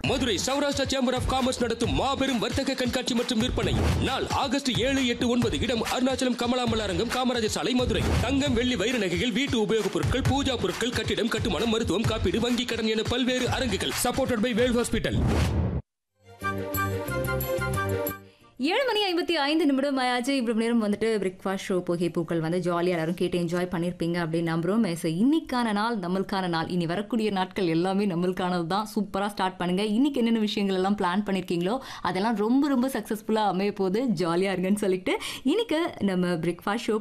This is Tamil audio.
Madurai Saurashtra chamber of commerce நடத்தும் மாபெரும் வர்த்தக கண்காட்சி மற்றும் விற்பனை நாள் ஆகஸ்ட் 7, 8, 9. இடம் அருணாச்சலம் கமலாம்பல் அரங்கம், காமராஜர் சாலை, மதுரை. தங்கம், வெள்ளி, வைர நகைகள், வீட்டு உபயோகப் பொருட்கள், பூஜா பொருட்கள், கட்டிடம் கட்டுமானம், மருத்துவம், காப்பீடு, வங்கி கடன் என பல்வேறு அரங்குகள். Supported by Vel hospital. 7:55 ஆயாச்சு. இவ்வளவு நேரம் வந்துட்டு பிரேக்ஃபாஸ்ட் ஷோ புகை பூக்கள் வந்து ஜாலியாக எல்லாரும் கேட்டு என்ஜாய் பண்ணியிருப்பீங்க அப்படின்னு நம்புறோம். இன்னைக்கான நாள் நம்மளுக்கான நாள். இனி வரக்கூடிய நாட்கள் எல்லாமே நம்மளுக்கானது தான். சூப்பராக ஸ்டார்ட் பண்ணுங்க. இன்னைக்கு என்னென்ன விஷயங்கள் எல்லாம் பிளான் பண்ணியிருக்கீங்களோ அதெல்லாம் ரொம்ப ரொம்ப சக்ஸஸ்ஃபுல்லாக அமைய போகுது. ஜாலியாக இருங்கன்னு சொல்லிட்டு இன்னைக்கு நம்ம பிரேக்ஃபாஸ்ட் ஷோ